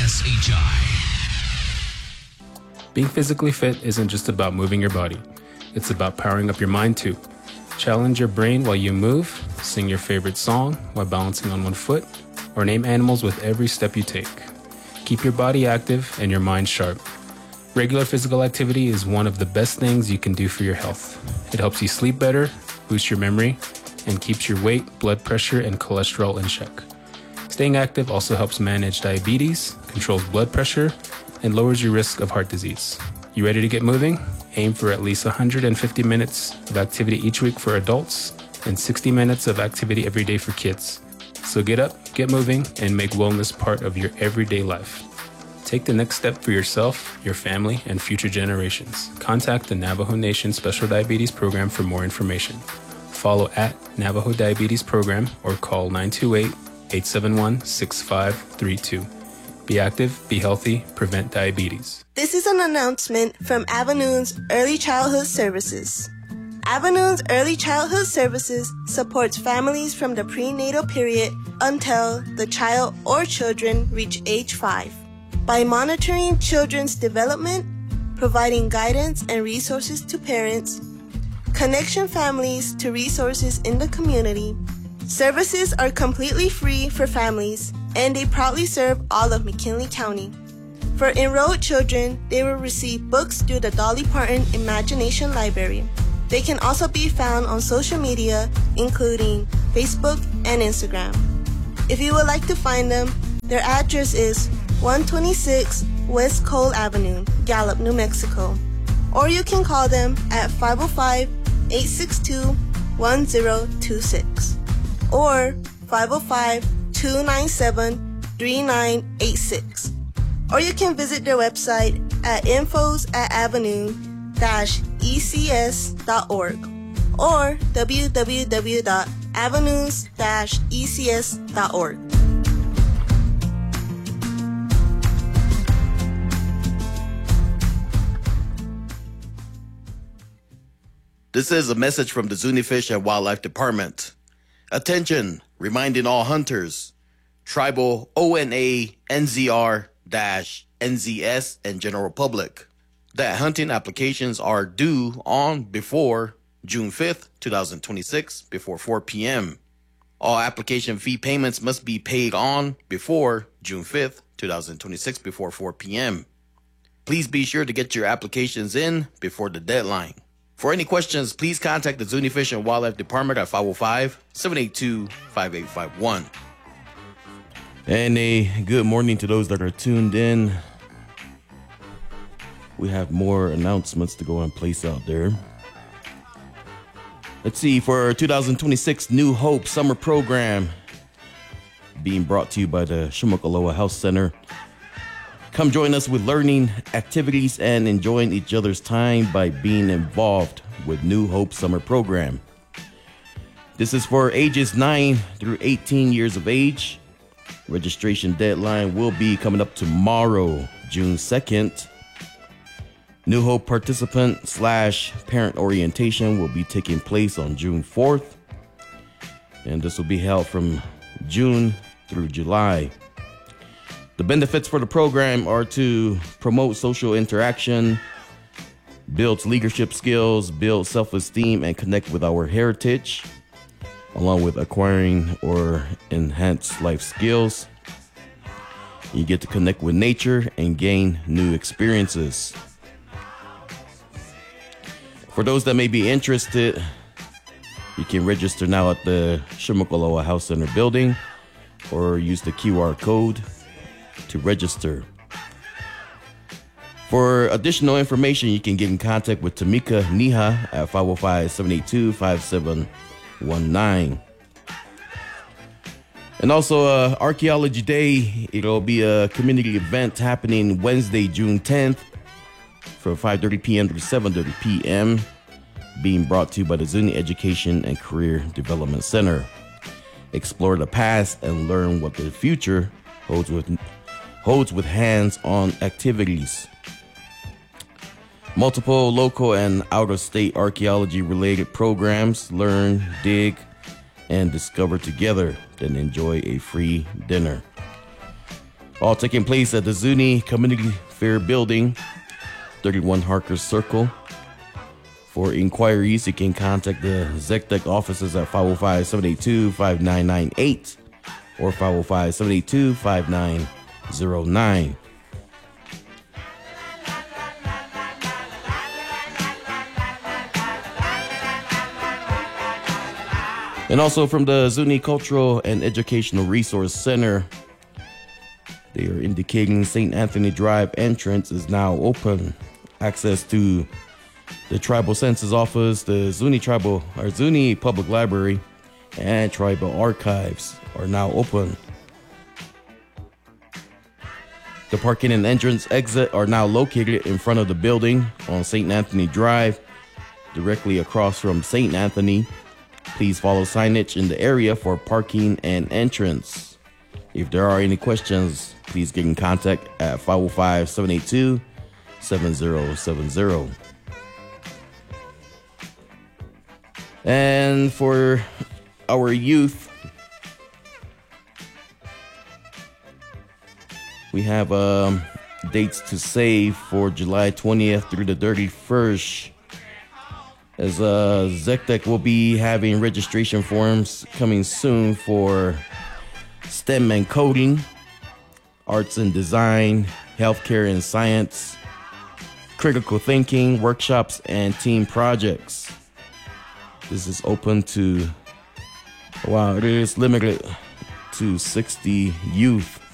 Being physically fit isn't just about moving your body. It's about powering up your mind too. Challenge your brain while you move, sing your favorite song while balancing on one foot, or name animals with every step you take. Keep your body active and your mind sharp. Regular physical activity is one of the best things you can do for your health. It helps you sleep better, boosts your memory, and keeps your weight, blood pressure, and cholesterol in check. Staying active also helps manage diabetes, controls blood pressure, and lowers your risk of heart disease. You ready to get moving? Aim for at least 150 minutes of activity each week for adults and 60 minutes of activity every day for kids. So get up, get moving, and make wellness part of your everyday life. Take the next step for yourself, your family, and future generations. Contact the Navajo Nation Special Diabetes Program for more information. Follow at Navajo Diabetes Program or call 928-871-6532. Be active, be healthy, prevent diabetes. This is an announcement from Avanoon's Early Childhood Services. Avanoon's Early Childhood Services supports families from the prenatal period until the child or children reach age 5. By monitoring children's development, providing guidance and resources to parents, connection families to resources in the community, services are completely free for families, and they proudly serve all of McKinley County. For enrolled children, they will receive books through the Dolly Parton Imagination Library. They can also be found on social media, including Facebook and Instagram. If you would like to find them, their address is 126 West Cole Avenue, Gallup, New Mexico. Or you can call them at 505-862-1026 or 505-297-3986. Or you can visit their website at infos@avanoon-ecs.org or www.avanoons-ecs.org. This is a message from the Zuni Fish and Wildlife Department. Attention, reminding all hunters, tribal ONA, NZR-NZS, and general public that hunting applications are due on before June 5th, 2026, before 4 p.m. All application fee payments must be paid on before June 5th, 2026, before 4 p.m. Please be sure to get your applications in before the deadline. For any questions, please contact the Zuni Fish and Wildlife Department at 505-782-5851. And a good morning to those that are tuned in. We have more announcements to go in place out there. Let's see, for our 2026 New Hope Summer Program, being brought to you by the Shumokaloa Health Center. Come join us with learning, activities, and enjoying each other's time by being involved with New Hope Summer Program. This is for ages 9 through 18 years of age. Registration deadline will be coming up tomorrow, June 2nd. New Hope participant/parent orientation will be taking place on June 4th. And this will be held from June through July. The benefits for the program are to promote social interaction, build leadership skills, build self-esteem, and connect with our heritage, along with acquiring or enhance life skills. You get to connect with nature and gain new experiences. For those that may be interested, you can register now at the Shumokaloa Health Center building or use the QR code to register. For additional information, you can get in contact with Tamika Niha at 505-782-5719. And also Archaeology Day, it'll be a community event happening Wednesday, June 10th from 5:30 p.m. to 7:30 p.m. being brought to you by the Zuni Education and Career Development Center. Explore the past and learn what the future holds with hands-on activities. Multiple local and out-of-state archaeology-related programs. Learn, dig, and discover together. Then enjoy a free dinner. All taking place at the Zuni Community Fair Building, 31 Harker Circle. For inquiries, you can contact the ZECTEC offices at 505-782-5998 or 505-782-5909. And also from the Zuni Cultural and Educational Resource Center, they are indicating St. Anthony Drive entrance is now open. Access to the Tribal Census Office, the Zuni Public Library, and Tribal Archives are now open. The parking and entrance exit are now located in front of the building on St. Anthony Drive, directly across from St. Anthony. Please follow signage in the area for parking and entrance. If there are any questions, please get in contact at 505-782-7070. And for our youth, we have dates to save for July 20th through the 31st. As ZECTEC will be having registration forms coming soon for STEM and coding, arts and design, healthcare and science, critical thinking, workshops, and team projects. This is open to, it is limited to 60 youth.